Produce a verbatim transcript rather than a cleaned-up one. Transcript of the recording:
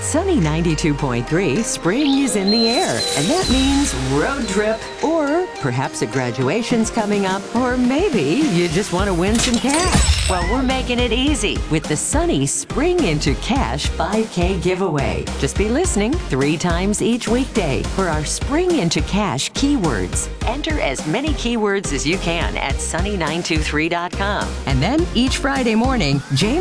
Sunny ninety-two point three, spring is in the air, and that means road trip, or perhaps a graduation's coming up, or maybe you just want to win some cash. Well, we're making it easy with the Sunny Spring Into Cash five K giveaway. Just be listening three times each weekday for our Spring Into Cash keywords. Enter as many keywords as you can at sunny nine two three dot com. And then each Friday morning, James